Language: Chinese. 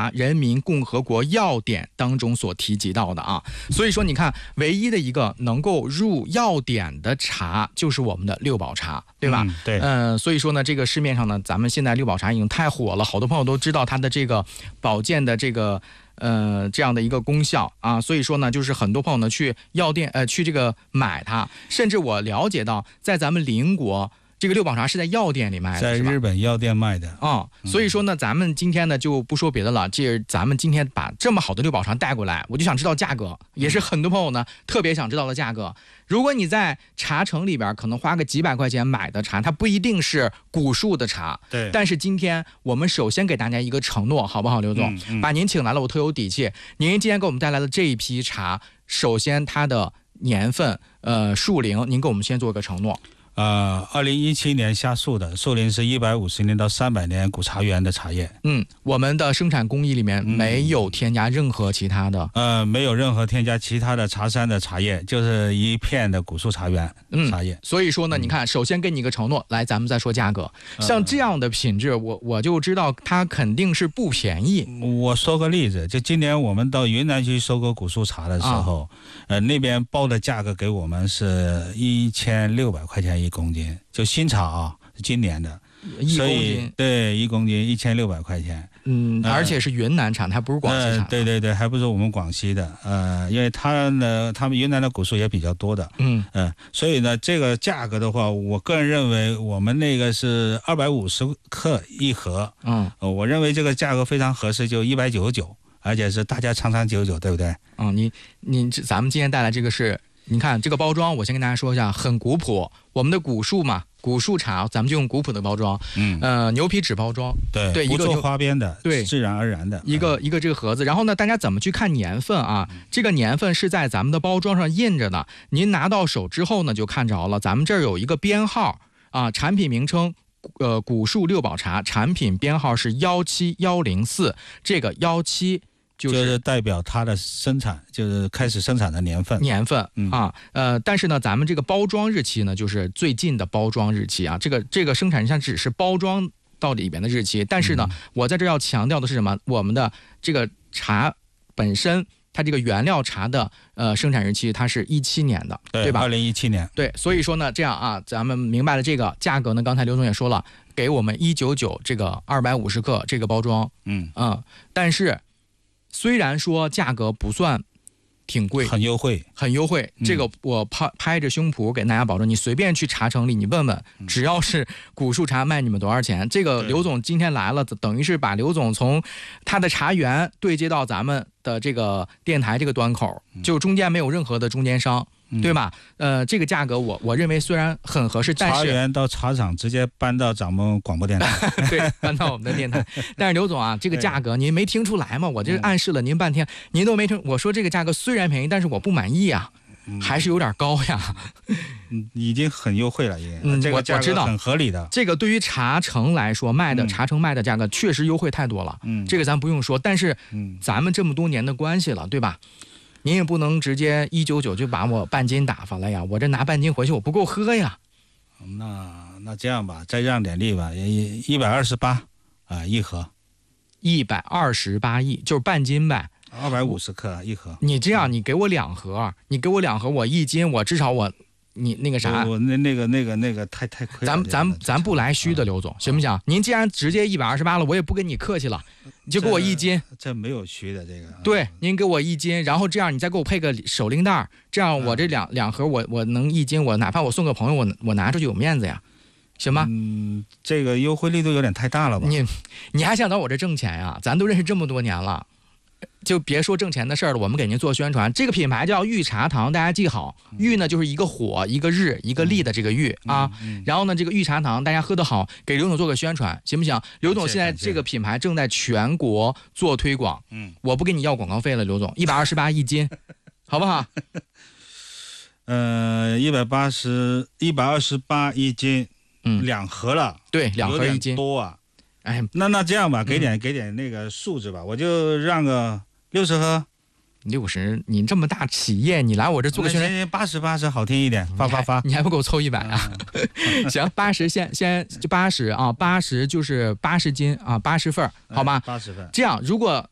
华人民共和国要点当中所提及到的啊。所以说你看，唯一的一个能够入要点的茶就是我们的六宝茶，对吧？ 对。 所以说呢，这个市面上呢，咱们现在六宝茶已经太火了，好多朋友都知道它的这个保健的这个这样的一个功效啊，所以说呢，就是很多朋友呢去药店去这个买它，甚至我了解到在咱们邻国。这个六宝茶是在药店里卖的， 在日本药店卖的啊、所以说呢，咱们今天呢就不说别的了，咱们今天把这么好的六宝茶带过来，我就想知道价格，也是很多朋友呢特别想知道的价格。如果你在茶城里边可能花个几百块钱买的茶，它不一定是古树的茶， 对。 但是今天我们首先给大家一个承诺，好不好，刘总？把您请来了，我特有底气。您今天给我们带来的这一批茶，首先它的年份、树龄，您给我们先做个承诺。 2017年下树的，树龄是150年到300年古茶园的茶叶。 我们的生产工艺里面没有添加任何其他的。 没有任何添加其他的茶山的茶叶，就是一片的古树茶园茶叶。 所以说呢，你看，首先给你一个承诺，来，咱们再说价格。像这样的品质，我就知道它肯定是不便宜。 我说个例子，就今年我们到云南去收购古树茶的时候，那边报的价格给我们是1600块钱1公斤，就新茶啊，今年的 1公斤， 对，1公斤1600块钱。 而且是云南产，它不是广西产。 对，还不是我们广西的。因为他们云南的古树也比较多的。所以呢，这个价格的话，我个人认为我们那个是250克一盒。我认为这个价格非常合适，就199，而且是大家长长久久，对不对？ 咱们今天带来这个是。你看这个包装，我先跟大家说一下，很古朴。我们的古树嘛，古树茶，咱们就用古朴的包装。牛皮纸包装，对， 不做花边的， 对， 自然而然的一个这个盒子。然后呢，大家怎么去看年份啊？这个年份是在咱们的包装上印着的，您拿到手之后呢，就看着了。咱们这儿有一个编号啊，产品名称。古树六宝茶，产品编号是17104，这个17。 就是代表它的生产，就是开始生产的年份但是呢，咱们这个包装日期呢，就是最近的包装日期啊。这个生产上只是包装到里边的日期，但是呢，我在这要强调的是什么？我们的这个茶本身，它这个原料茶的生产日期，它是17年的，对吧 ？2017年。 对，所以说呢，这样啊，咱们明白了这个价格呢。刚才刘总也说了，给我们199这个250克这个包装，但是。虽然说价格不算挺贵， 很优惠， 这个我拍着胸脯给大家保证，你随便去茶城里你问问，只要是古树茶卖你们多少钱。这个刘总今天来了，等于是把刘总从他的茶园对接到咱们的这个电台这个端口，就中间没有任何的中间商。对吧？这个价格我认为虽然很合适，但是茶园到茶厂直接搬到咱们广播电台， 对，搬到我们的电台。但是刘总啊，这个价格您没听出来吗？我这暗示了您半天，您都没听。我说这个价格虽然便宜，但是我不满意啊，还是有点高呀。 已经很优惠了，这个价格很合理的。 这个对于茶城来说茶城卖的价格确实优惠太多了。这个咱不用说，但是咱们这么多年的关系了，对吧？您也不能直接199就把我半斤打发了呀！我这拿半斤回去我不够喝呀。 那这样吧，再让点利吧，128一盒 ，128亿就是半斤呗 ，250克一盒。 你这样，你给我2盒，我1斤，我至少你那个啥， 我那个太亏了。 咱不来虚的，刘总，行不行？您既然直接128了，我也不跟你客气了，你就给我1斤。 这没有虚的这个。 对，您给我1斤，然后这样你再给我配个手拎袋，这样我这两盒我能1斤，我哪怕我送个朋友，我拿出去有面子呀，行吗？ 这个优惠力度有点太大了吧？ 你还想到我这挣钱呀？咱都认识这么多年了。就别说挣钱的事儿了，我们给您做宣传。这个品牌叫玉茶堂，大家记好，玉呢就是一个火一个日一个立的这个玉啊。然后呢，这个玉茶堂大家喝得好，给刘总做个宣传，行不行？刘总现在这个品牌正在全国做推广，我不给你要广告费了，刘总，128一斤，好不好 ？128一斤，2盒了， 对，2盒1斤， 多啊。哎，那这样吧，给点那个数字吧，我就让个60盒。 60，你这么大企业，你来我这做个宣传 ，80好听一点，发， 你还不够凑100啊？行，80先就80啊，80就是80斤啊，80份，好吧？ 80份。 这样，如果